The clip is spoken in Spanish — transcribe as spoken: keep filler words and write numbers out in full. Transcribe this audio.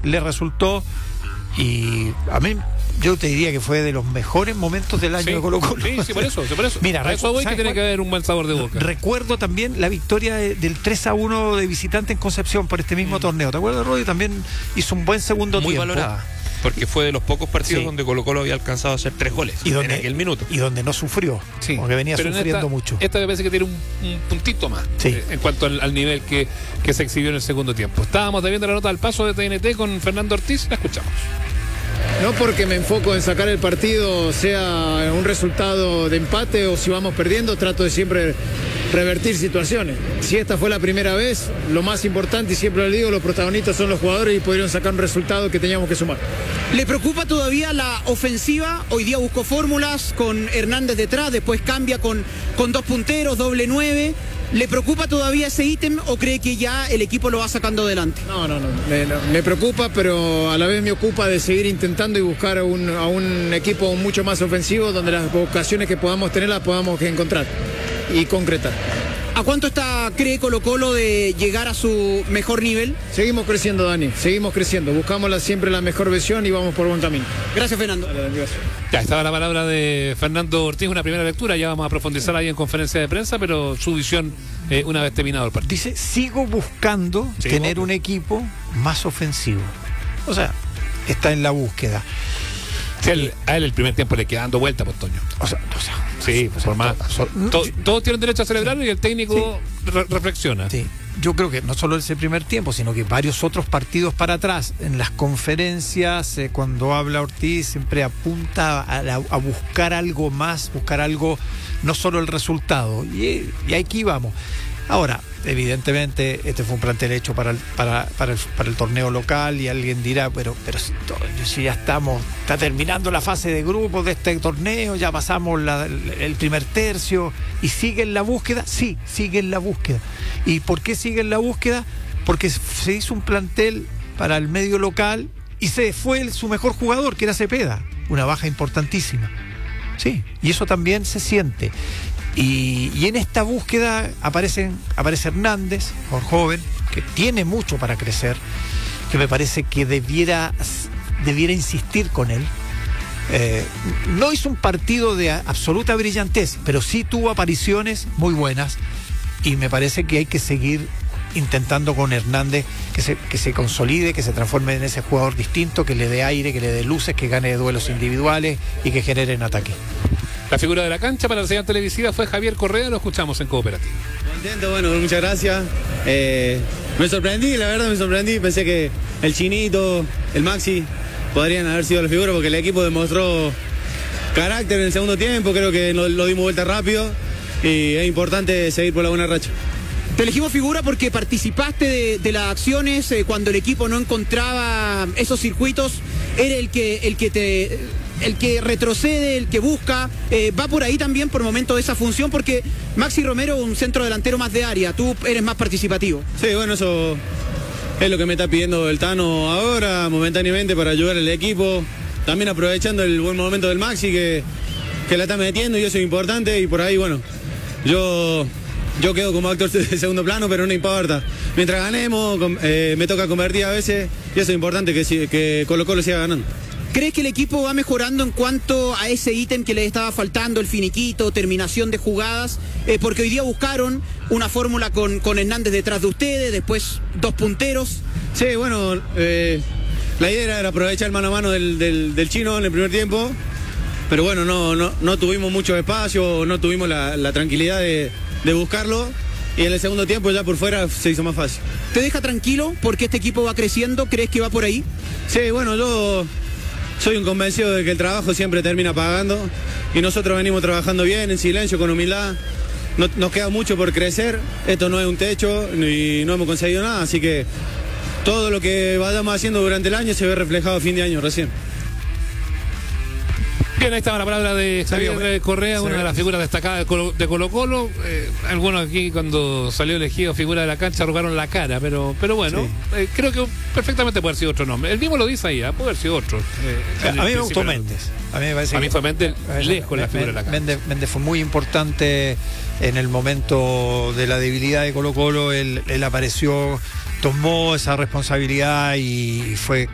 le resultó, y a mí yo te diría que fue de los mejores momentos del año sí, de Colo-Colo. Sí, sí, por eso, sí, por eso. Mira, a eso voy, que tiene cuál? que haber un buen sabor de boca. Recuerdo también la victoria de, del tres a uno de visitante en Concepción por este mismo mm. torneo. ¿Te acuerdas, Rodri? También hizo un buen segundo Muy tiempo. Muy valorada. Porque fue de los pocos partidos sí. donde Colo-Colo había alcanzado a hacer tres goles y donde, en aquel minuto. Y donde no sufrió, sí. porque venía Pero sufriendo esta, mucho. Esta me parece que tiene un, un puntito más sí. eh, en cuanto al, al nivel que, que se exhibió en el segundo tiempo. Estábamos viendo la nota al paso de T N T con Fernando Ortiz, la escuchamos. No porque me enfoco en sacar el partido, sea un resultado de empate o si vamos perdiendo, trato de siempre revertir situaciones. Si esta fue la primera vez, lo más importante, y siempre lo digo, los protagonistas son los jugadores y pudieron sacar un resultado que teníamos que sumar. ¿Le preocupa todavía la ofensiva? Hoy día buscó fórmulas con Hernández detrás, después cambia con, con dos punteros, doble nueve. ¿Le preocupa todavía ese ítem o cree que ya el equipo lo va sacando adelante? No, no, no. Me, no, me preocupa, pero a la vez me ocupa de seguir intentando y buscar a un, a un equipo mucho más ofensivo donde las ocasiones que podamos tener las podamos encontrar y concretar. ¿A cuánto está, cree Colo-Colo, de llegar a su mejor nivel? Seguimos creciendo, Dani, seguimos creciendo. Buscamos la, siempre la mejor versión y vamos por buen camino. Gracias, Fernando. Ya estaba la palabra de Fernando Ortiz, una primera lectura. Ya vamos a profundizar ahí en conferencia de prensa, pero su visión eh, una vez terminado el partido. Dice, sigo buscando ¿Sí? tener un equipo más ofensivo. O sea, está en la búsqueda. Sí, él, a él el primer tiempo le queda dando vuelta, pues, Toño. O sea, o sea sí, pues, por más. To, to, todos tienen derecho a celebrarlo sí, y el técnico sí, re reflexiona. Sí. Yo creo que no solo ese primer tiempo, sino que varios otros partidos para atrás. En las conferencias, eh, cuando habla Ortiz, siempre apunta a, la, a buscar algo más, buscar algo, no solo el resultado. Y, y aquí vamos. Ahora, evidentemente, este fue un plantel hecho para el, para, para, el, para el torneo local y alguien dirá, pero, pero si ya estamos, está terminando la fase de grupos de este torneo, ya pasamos la, el primer tercio y sigue en la búsqueda. Sí, sigue en la búsqueda. ¿Y por qué sigue en la búsqueda? Porque se hizo un plantel para el medio local y se fue el, su mejor jugador, que era Cepeda, una baja importantísima. Sí, y eso también se siente. Y, y en esta búsqueda aparecen, aparece Hernández, por joven, que tiene mucho para crecer, que me parece que debiera, debiera insistir con él. Eh, no hizo un partido de absoluta brillantez, pero sí tuvo apariciones muy buenas y me parece que hay que seguir intentando con Hernández que se, que se consolide, que se transforme en ese jugador distinto, que le dé aire, que le dé luces, que gane duelos individuales y que genere en ataque. La figura de la cancha para la señal televisiva fue Javier Correa, lo escuchamos en Cooperativa. Contento, bueno, muchas gracias. Eh, me sorprendí, la verdad me sorprendí, pensé que el Chinito, el Maxi podrían haber sido la figura porque el equipo demostró carácter en el segundo tiempo, creo que lo, lo dimos vuelta rápido y es importante seguir por la buena racha. Te elegimos figura porque participaste de, de las acciones eh, cuando el equipo no encontraba esos circuitos, era el que, el que te... el que retrocede, el que busca, eh, va por ahí también por momento de esa función, porque Maxi Romero, un centro delantero más de área, tú eres más participativo. Sí, bueno, eso es lo que me está pidiendo el Tano ahora, momentáneamente, para ayudar al equipo, también aprovechando el buen momento del Maxi, que, que la está metiendo y eso es importante, y por ahí, bueno, yo, yo quedo como actor de segundo plano, pero no importa. Mientras ganemos, eh, me toca convertir a veces, y eso es importante, que, que Colo-Colo siga ganando. ¿Crees que el equipo va mejorando en cuanto a ese ítem que les estaba faltando, el finiquito, terminación de jugadas? Eh, porque hoy día buscaron una fórmula con, con Hernández detrás de ustedes, después dos punteros. Sí, bueno, eh, la idea era aprovechar el mano a mano del, del, del Chino en el primer tiempo, pero bueno, no, no, no tuvimos mucho espacio, no tuvimos la, la tranquilidad de, de buscarlo, y en el segundo tiempo ya por fuera se hizo más fácil. ¿Te deja tranquilo porque este equipo va creciendo? ¿Crees que va por ahí? Sí, bueno, yo... soy un convencido de que el trabajo siempre termina pagando y nosotros venimos trabajando bien, en silencio, con humildad. No, nos queda mucho por crecer, esto no es un techo y no hemos conseguido nada, así que todo lo que vayamos haciendo durante el año se ve reflejado a fin de año recién. Bien, ahí estaba la palabra de Javier Correa, una de las figuras destacadas de Colo, de Colo Colo. Eh, algunos aquí cuando salió elegido figura de la cancha arrugaron la cara, pero pero bueno, sí. eh, creo que perfectamente puede haber sido otro nombre. Él mismo lo dice ahí, ¿eh? Puede haber sido otro. Eh, a mí me gustó Méndez. A mí me parece a mí que fue Méndez lejos la figura de la cancha. Méndez, Méndez fue muy importante en el momento de la debilidad de Colo Colo. Él, él apareció, tomó esa responsabilidad y fue